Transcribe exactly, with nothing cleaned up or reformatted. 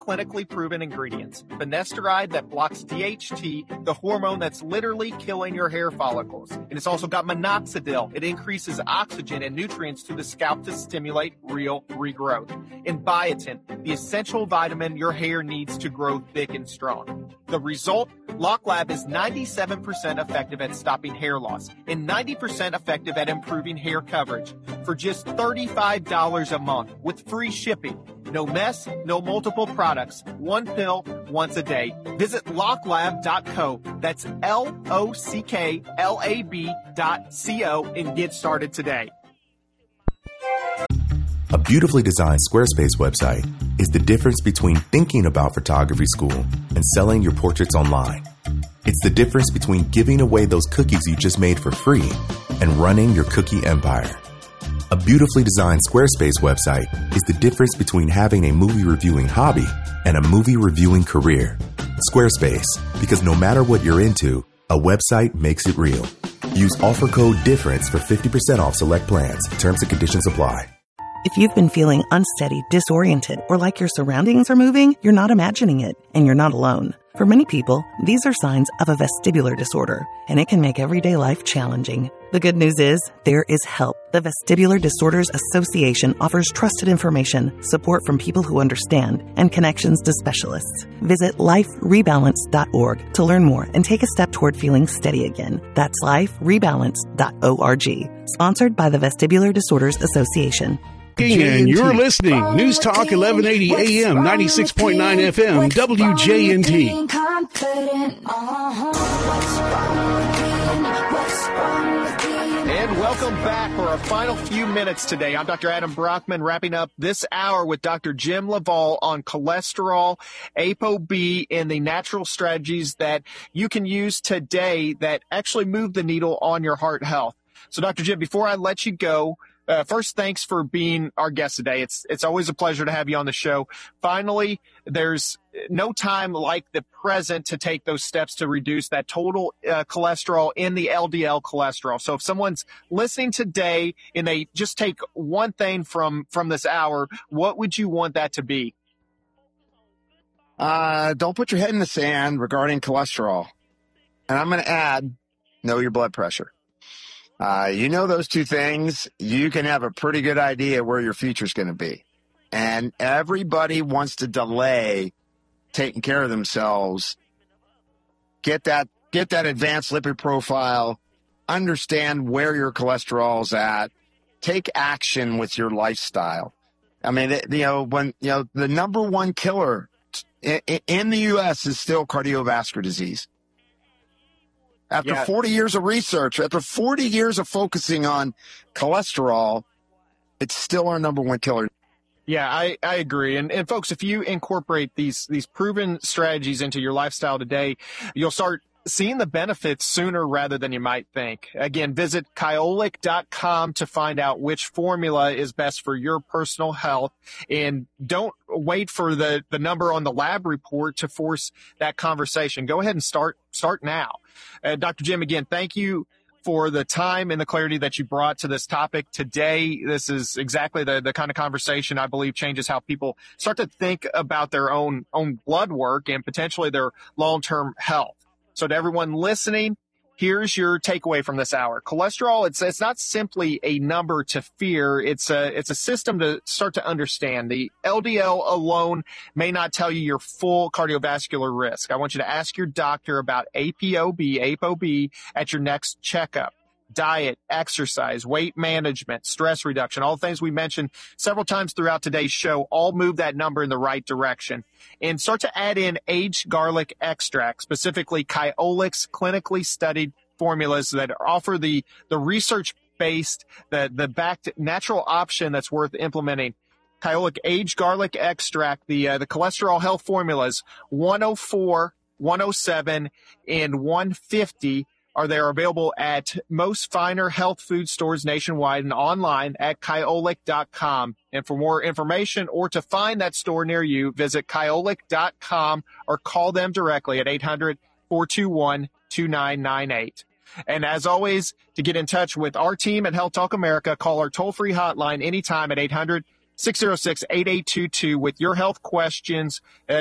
clinically proven ingredients. Finasteride that blocks D H T, the hormone that's literally killing your hair follicles. And it's also got minoxidil. It increases oxygen and nutrients to the scalp to stimulate real regrowth. And biotin, the essential vitamin your hair needs to grow thick and strong. The result? LockLab is ninety-seven percent effective at stopping hair loss and ninety percent effective at improving hair coverage for just thirty-five dollars a month with free shipping. No mess, no multiple products. One pill, once a day. Visit locklab dot co. That's L O C K L A B dot C O and get started today. A beautifully designed Squarespace website is the difference between thinking about photography school and selling your portraits online. It's the difference between giving away those cookies you just made for free and running your cookie empire. A beautifully designed Squarespace website is the difference between having a movie reviewing hobby and a movie reviewing career. Squarespace, because no matter what you're into, a website makes it real. Use offer code DIFFERENCE for fifty percent off select plans. Terms and conditions apply. If you've been feeling unsteady, disoriented, or like your surroundings are moving, you're not imagining it, and you're not alone. For many people, these are signs of a vestibular disorder, and it can make everyday life challenging. The good news is, there is help. The Vestibular Disorders Association offers trusted information, support from people who understand, and connections to specialists. Visit life rebalance dot org to learn more and take a step toward feeling steady again. That's life rebalance dot org. Sponsored by the Vestibular Disorders Association. And you're listening. News Talk eleven eighty A M, ninety-six point nine F M, W J N T. And welcome back for our final few minutes today. I'm Doctor Adam Brockman, wrapping up this hour with Doctor Jim LaValle on cholesterol, ApoB, and the natural strategies that you can use today that actually move the needle on your heart health. So, Doctor Jim, before I let you go, Uh, first, thanks for being our guest today. It's it's always a pleasure to have you on the show. Finally, there's no time like the present to take those steps to reduce that total uh, cholesterol and the L D L cholesterol. So if someone's listening today and they just take one thing from, from this hour, what would you want that to be? Uh, don't put your head in the sand regarding cholesterol. And I'm going to add, know your blood pressure. Uh, you know those two things, you can have a pretty good idea where your future's going to be. And everybody wants to delay taking care of themselves. Get that, get that advanced lipid profile, understand where your cholesterol's at, take action with your lifestyle. I mean, it, you know, when, you know, the number one killer in, in the U S is still cardiovascular disease. After yeah. forty years of research, after forty years of focusing on cholesterol, it's still our number one killer. Yeah, I, I agree. And, and folks, if you incorporate these, these proven strategies into your lifestyle today, you'll start seeing the benefits sooner rather than you might think. Again, visit Kyolic dot com to find out which formula is best for your personal health. And don't wait for the, the number on the lab report to force that conversation. Go ahead and start start now. Uh, Doctor Jim, again, thank you for the time and the clarity that you brought to this topic today. This is exactly the, the kind of conversation I believe changes how people start to think about their own, own blood work and potentially their long-term health. So to everyone listening, here's your takeaway from this hour. Cholesterol, it's it's not simply a number to fear. It's a it's a system to start to understand. The L D L alone may not tell you your full cardiovascular risk. I want you to ask your doctor about ApoB, ApoB at your next checkup. Diet, exercise, weight management, stress reduction, all the things we mentioned several times throughout today's show, all move that number in the right direction. And start to add in aged garlic extract, specifically Kyolic's clinically studied formulas that offer the, the research-based, the, the backed natural option that's worth implementing. Kyolic aged garlic extract, the, uh, the cholesterol health formulas, one oh four, one oh seven, and one fifty. Are they are available at most finer health food stores nationwide and online at Kyolic dot com. And for more information or to find that store near you, visit Kyolic dot com or call them directly at eight hundred, four two one, two nine nine eight. And as always, to get in touch with our team at Health Talk America, call our toll-free hotline anytime at eight hundred, six oh six, eight eight two two with your health questions. Uh,